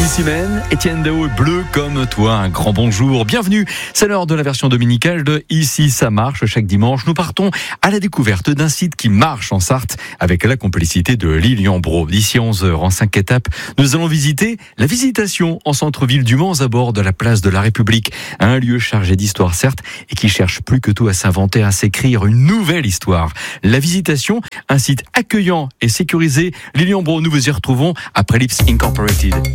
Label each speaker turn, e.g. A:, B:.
A: Ici même, Étienne Dao est bleu comme toi. Un grand bonjour. Bienvenue. C'est l'heure de la version dominicale de Ici ça marche. Chaque dimanche, nous partons à la découverte d'un site qui marche en Sarthe avec la complicité de Lilian Brault. D'ici 11h, en 5 étapes, nous allons visiter la Visitation en centre-ville du Mans à bord de la place de la République. Un lieu chargé d'histoire, certes, et qui cherche plus que tout à s'inventer, à s'écrire une nouvelle histoire. La Visitation, un site accueillant et sécurisé. Lilian Brault, nous vous y retrouvons après Lips Incorporated.